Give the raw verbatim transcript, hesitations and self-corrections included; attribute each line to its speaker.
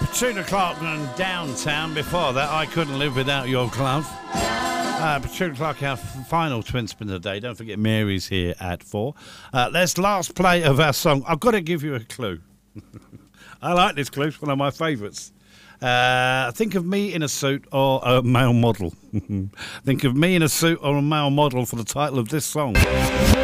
Speaker 1: Petula Clark and Downtown. Before that, I Couldn't Live Without Your Glove. Uh, Petula Clark, our f- final twin spin of the day. Don't forget Mary's here at four. Uh, let's last play of our song. I've got to give you a clue. I like this clue. It's one of my favourites. Uh, think of me in a suit or a male model. Think of me in a suit or a male model for the title of this song.